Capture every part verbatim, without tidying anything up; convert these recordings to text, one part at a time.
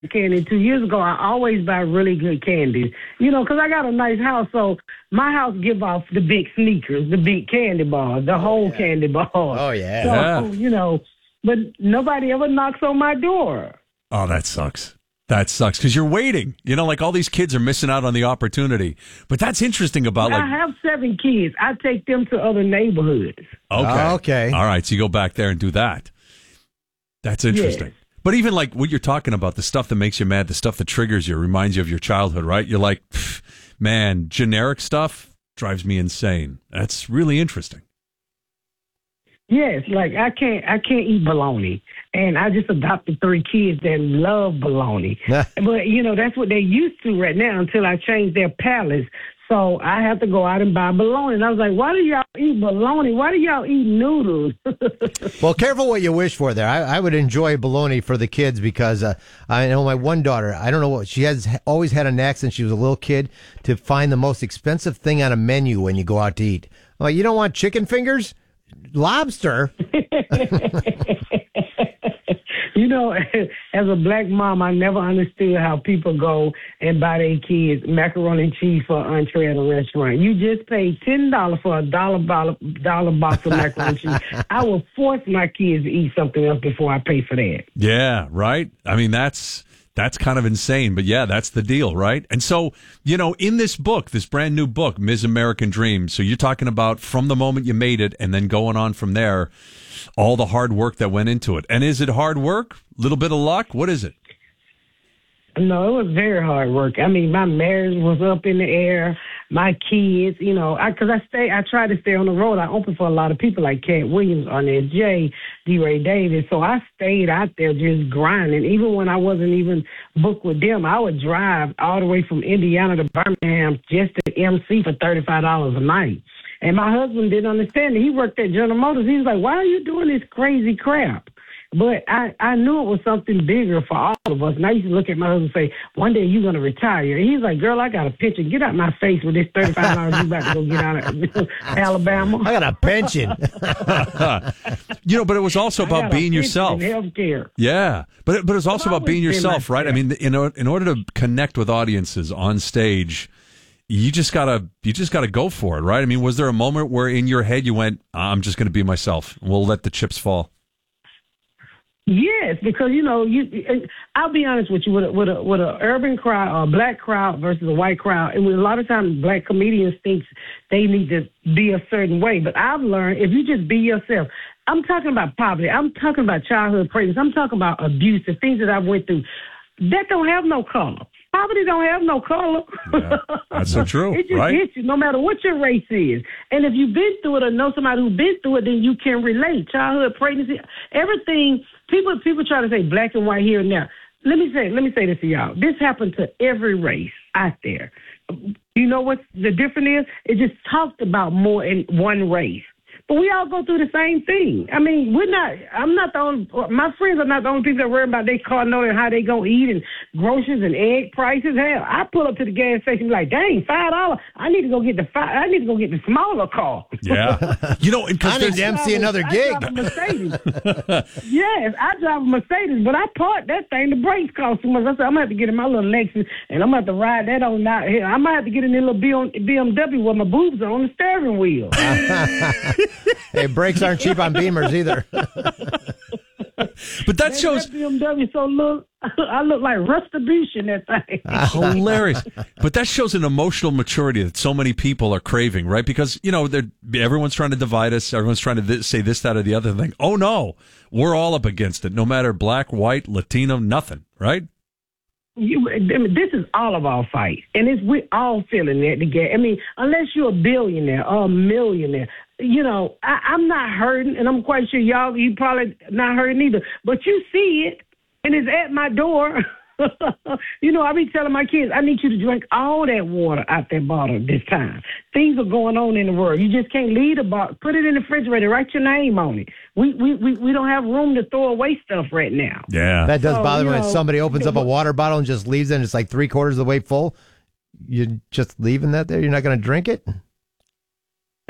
candy. Two years ago, I always buy really good candy. You know, because I got a nice house, so my house give off the big sneakers, the big candy bars, the oh, whole yeah. candy bars. Oh, yeah. So, Yeah. you know, but nobody ever knocks on my door. Oh, that sucks. That sucks because you're waiting. You know, like all these kids are missing out on the opportunity. But that's interesting about like. I have seven kids. I take them to other neighborhoods. Okay. Okay. All right. So you go back there and do that. That's interesting. Yes. But even like what you're talking about, the stuff that makes you mad, the stuff that triggers you, reminds you of your childhood, right? You're like, man, generic stuff drives me insane. That's really interesting. Yes, like I can't, I can't eat bologna, and I just adopted three kids that love bologna. But you know, that's what they used to right now until I changed their palates. So I have to go out and buy bologna. And I was like, why do y'all eat bologna? Why do y'all eat noodles? Well, careful what you wish for there. I, I would enjoy bologna for the kids because uh, I know my one daughter, I don't know what, she has always had a knack since she was a little kid to find the most expensive thing on a menu when you go out to eat. I'm like, you don't want chicken fingers? Lobster? You know, as a black mom, I never understood how people go and buy their kids macaroni and cheese for an entree at a restaurant. You just paid ten dollars for a dollar, dollar, dollar box of macaroni and cheese. I will force my kids to eat something else before I pay for that. Yeah, right? I mean, that's that's kind of insane. But yeah, that's the deal, right? And so, you know, in this book, this brand new book, Miz American Dream, so you're talking about from the moment you made it and then going on from there, all the hard work that went into it. And is it hard work? A little bit of luck? What is it? No, it was very hard work. I mean, my marriage was up in the air. My kids, you know, I because I stay, I try to stay on the road. I open for a lot of people like Cat Williams, Arnett J, D. Ray Davis. So I stayed out there just grinding. Even when I wasn't even booked with them, I would drive all the way from Indiana to Birmingham just to M C for thirty-five dollars a night. And my husband didn't understand it. He worked at General Motors. He was like, why are you doing this crazy crap? But I, I knew it was something bigger for all of us. And I used to look at my husband and say, one day you're going to retire. And he's like, girl, I got a picture. Get out my face with this thirty-five dollars you about to go get out of Alabama. I got a pension. You know, but it was also about being yourself. Healthcare. Yeah, but it, but it's also I've about being always been yourself, right? I myself. mean, in order, in order to connect with audiences on stage, you just gotta you just gotta go for it, right? I mean, was there a moment where in your head you went, I'm just going to be myself. We'll let the chips fall. Yes, because you know, you. I'll be honest with you, with a, with a with a urban crowd or a black crowd versus a white crowd, and a lot of times black comedians think they need to be a certain way. But I've learned if you just be yourself. I'm talking about poverty. I'm talking about childhood prejudice. I'm talking about abuse, the things that I went through. That don't have no color. Poverty don't have no color. Yeah, that's so true, It just right? hits you no matter what your race is. And if you've been through it or know somebody who's been through it, then you can relate. Childhood pregnancy, everything. People people try to say black and white here and there. Let me say let me say this to y'all. This happened to every race out there. You know what the difference is? It just talked about more in one race. But we all go through the same thing. I mean, we're not, I'm not the only, my friends are not the only people that worry about their car knowing how they going to eat and groceries and egg prices. Hell, I pull up to the gas station and be like, dang, five dollars. I need to go get the five, I need to go get the smaller car. Yeah. You know, and I need to M C another gig. I drive a Mercedes. Yes, I drive a Mercedes, but I parked that thing. The brakes cost too much. I said, I'm going to have to get in my little Lexus and I'm going to have to ride that on out here. I might have to get in a little B M W with my boobs on the steering wheel. Hey, brakes aren't cheap on Beamers either. But that shows that B M W so look, I look like retribution that thing. hilarious. But that shows an emotional maturity that so many people are craving, right? Because you know, they're, everyone's trying to divide us. Everyone's trying to th- say this, that, or the other thing. Oh no, we're all up against it. No matter black, white, Latino, nothing, right? You, I mean, this is all of our fight, and it's we all feeling that together. I mean, unless you're a billionaire or a millionaire, you know, I, I'm not hurting, and I'm quite sure y'all, you probably not hurting either. But you see it, and it's at my door. You know, I be telling my kids, I need you to drink all that water out that bottle this time. Things are going on in the world. You just can't leave the bottle. Put it in the refrigerator. Write your name on it. We we we, we don't have room to throw away stuff right now. Yeah. That does So, bother me you when know, somebody opens up a water bottle and just leaves it and it's like three quarters of the way full. You're just leaving that there? You're not going to drink it?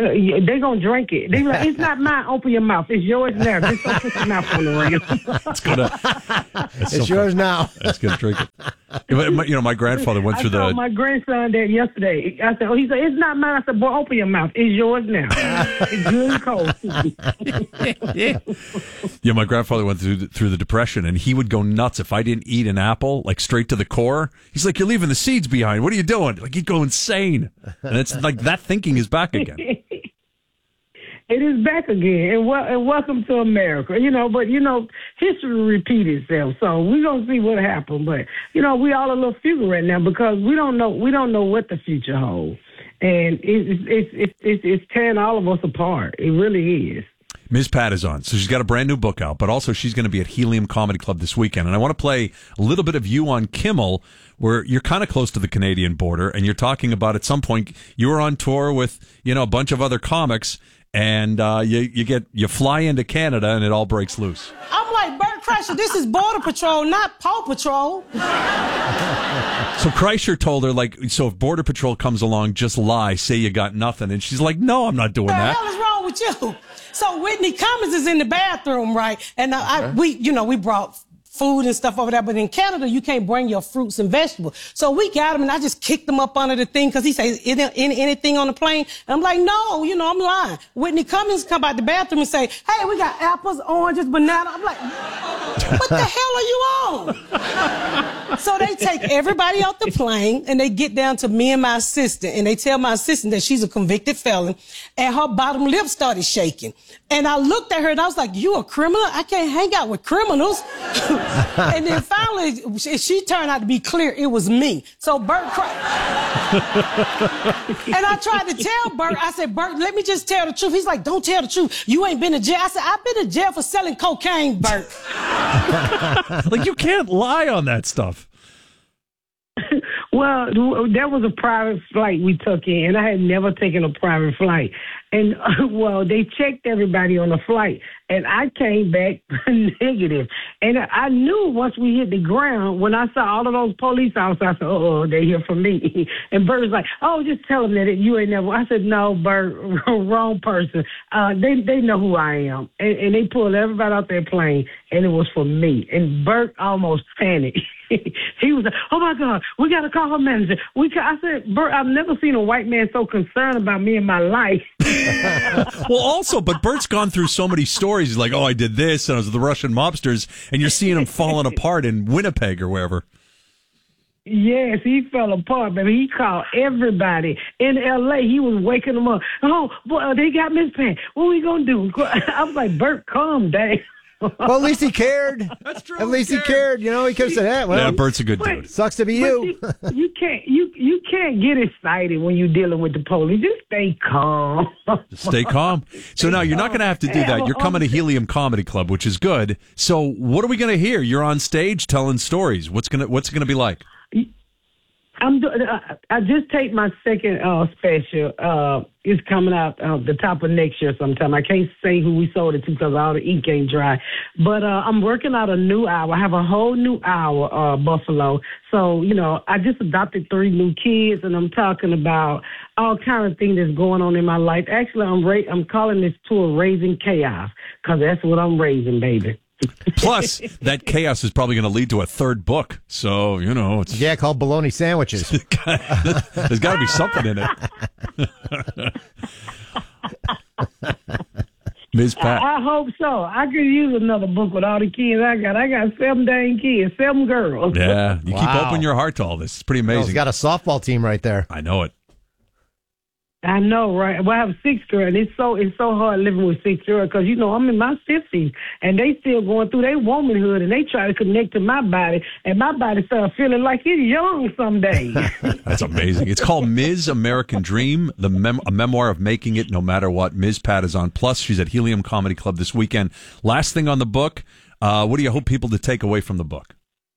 Uh, yeah, they gonna drink it. They be like, it's not mine. Open your mouth. It's yours now. Just don't put your mouth on the rim. It's gonna. It's so yours funny. Now. It's gonna drink it. You know, my grandfather went through I told the. my grandson that yesterday. I said, "Oh, he said it's not mine." I said, "Boy, open your mouth. It's yours now. It's good and cold." yeah. yeah, my grandfather went through the, through the depression, and he would go nuts if I didn't eat an apple, like straight to the core. He's like, "You're leaving the seeds behind. What are you doing?" Like he'd go insane, and it's like that thinking is back again. It is back again, and, well, and welcome to America. You know, but you know, history repeats itself, so we're gonna see what happens. But you know, we all a little fearful right now because we don't know we don't know what the future holds, and it's it's it's it's, it's tearing all of us apart. It really is. Miz Pat is on, so she's got a brand new book out, but also she's going to be at Helium Comedy Club this weekend, and I want to play a little bit of you on Kimmel, where you're kind of close to the Canadian border, and you're talking about at some point you were on tour with you know a bunch of other comics. And uh, you you get you fly into Canada and it all breaks loose. I'm like, Bert Kreischer, this is Border Patrol, not Paw Patrol. So Kreischer told her, like, so if Border Patrol comes along, just lie, say you got nothing. And she's like, no, I'm not doing what that. What the hell is wrong with you? So Whitney Cummings is in the bathroom, right? And uh, I, we, you know, we brought food and stuff over there, but in Canada, you can't bring your fruits and vegetables. So we got him, and I just kicked him up under the thing because he says, any, anything on the plane? And I'm like, no, you know, I'm lying. Whitney Cummings come out the bathroom and say, hey, we got apples, oranges, banana. I'm like, what the hell are you on? So they take everybody off the plane, and they get down to me and my assistant, and they tell my assistant that she's a convicted felon, and her bottom lip started shaking. And I looked at her, and I was like, you a criminal? I can't hang out with criminals. And then finally, she, she turned out to be clear. It was me. So Bert, and I tried to tell Bert, I said, Bert, let me just tell the truth. He's like, don't tell the truth. You ain't been to jail. I said, I've been to jail for selling cocaine, Bert. Like, you can't lie on that stuff. Well, there was a private flight we took in, and I had never taken a private flight. And, uh, well, they checked everybody on the flight, and I came back negative. And I knew once we hit the ground, when I saw all of those police officers, I said, uh-oh, they're here for me. And Bert was like, oh, just tell them that you ain't never. I said, no, Bert, wrong person. Uh, they they know who I am. And, and they pulled everybody out their plane, and it was for me. And Bert almost panicked. He was like, oh, my God, we got to call her manager. We ca-. I said, Bert, I've never seen a white man so concerned about me and my life. Well, also, but Bert's gone through so many stories. He's like, oh, I did this, and I was with the Russian mobsters, and you're seeing him falling apart in Winnipeg or wherever. Yes, he fell apart, baby. He called everybody in L A. He was waking them up. Oh, boy, they got Miss Pat. What we going to do? I was like, Bert, calm down. Well, at least he cared. That's true. At least he cared. he cared. You know, he could have said that. Well, yeah, Bert's a good but, dude. Sucks to be you. you. You can't. You you can't get excited when you're dealing with the police. Just stay calm. Just stay calm. So now you're not going to have to do that. You're coming to Helium Comedy Club, which is good. So what are we going to hear? You're on stage telling stories. What's gonna What's it going to be like? I'm. Do- I just take my second uh, special. Uh, it's coming out uh, the top of next year sometime. I can't say who we sold it to because all the ink ain't dry. But uh, I'm working out a new hour. I have a whole new hour, uh, Buffalo. So, you know, I just adopted three new kids, and I'm talking about all kind of things that's going on in my life. Actually, I'm ra- I'm calling this tour Raising Chaos because that's what I'm raising, baby. Plus, that chaos is probably going to lead to a third book. So, you know, it's yeah, called bologna sandwiches. There's got to be something in it. Miz Pat. I, I hope so. I could use another book with all the kids I got. I got seven dang kids, seven girls. Yeah, you wow. keep opening your heart to all this. It's pretty amazing. Well, he's got a softball team right there. I know it. I know, right? Well, I have six girls, and it's so it's so hard living with six girls because, you know, I'm in my fifties, and they still going through their womanhood, and they try to connect to my body, and my body starts feeling like it's young some days. That's amazing. It's called Miz American Dream, the mem- a memoir of making it no matter what. Miz Pat is on. Plus, she's at Helium Comedy Club this weekend. Last thing on the book, uh, what do you hope people to take away from the book?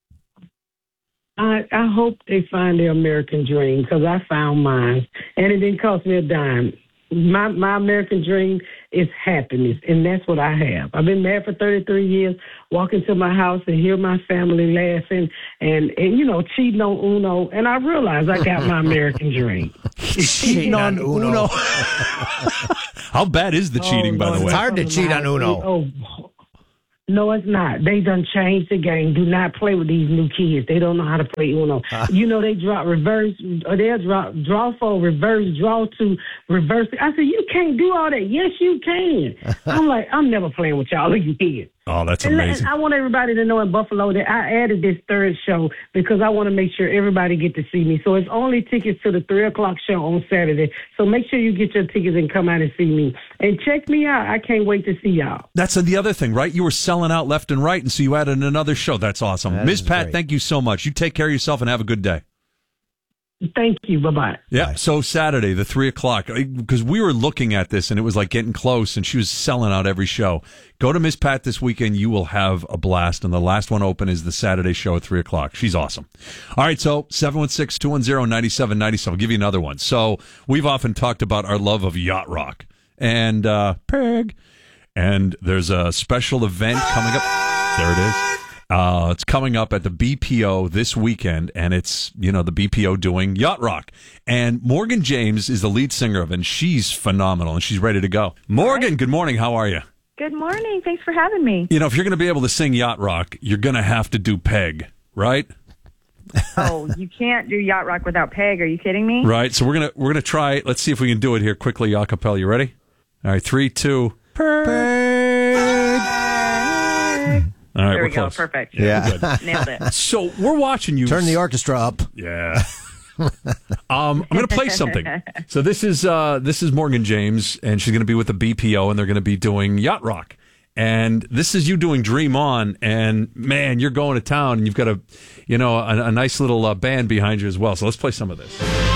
I, I hope they find their American dream because I found mine, and it didn't cost me a dime. My my American dream It's happiness, and that's what I have. I've been married for thirty-three years, walk into my house and hear my family laughing and, and you know, cheating on Uno, and I realize I got my American dream. Cheating on Uno. How bad is the cheating, oh, by no, the way? It's hard to cheat on Uno. Oh, no, it's not. They done changed the game. Do not play with these new kids. They don't know how to play Uno. Uh, you know, they drop reverse, or they'll drop draw for reverse, draw to reverse. I said, you can't do all that. Yes, you can. I'm like, I'm never playing with y'all kids. Oh, that's and, amazing. And I want everybody to know in Buffalo that I added this third show because I want to make sure everybody get to see me. So it's only tickets to the three o'clock show on Saturday. So make sure you get your tickets and come out and see me. And check me out. I can't wait to see y'all. That's the other thing, right? You were selling out left and right, and so you added another show. That's awesome. That Miz Pat, great. thank you so much. You take care of yourself and have a good day. Thank you. Bye-bye. Yeah, Bye. so Saturday, the three o'clock, because we were looking at this, and it was like getting close, and she was selling out every show. Go to Miz Pat this weekend. You will have a blast, and the last one open is the Saturday show at three o'clock. She's awesome. All right, so seven one six, two one zero, nine seven nine seven. I'll give you another one. So we've often talked about our love of yacht rock, and uh, Peg, and there's a special event coming up. There it is. Uh, it's coming up at the B P O this weekend, and it's, you know, the B P O doing Yacht Rock. And Morgan James is the lead singer of it, and she's phenomenal, and she's ready to go. Morgan, right. Good morning. How are you? Good morning. Thanks for having me. You know, if you're going to be able to sing Yacht Rock, you're going to have to do Peg, right? Oh, you can't do Yacht Rock without Peg. Are you kidding me? Right. So we're going to we're going to try. Let's see if we can do it here quickly, a cappella. You ready? All right, three, two, Peg. Peg. All right, there we're we go. close. Perfect. Yeah. Good. Nailed it. So we're watching you. Turn the orchestra up. Yeah. um, I'm going to play something. So this is uh, this is Morgan James, and she's going to be with the B P O, and they're going to be doing Yacht Rock. And this is you doing Dream On, and man, you're going to town, and you've got a, you know, a, a nice little uh, band behind you as well. So let's play some of this.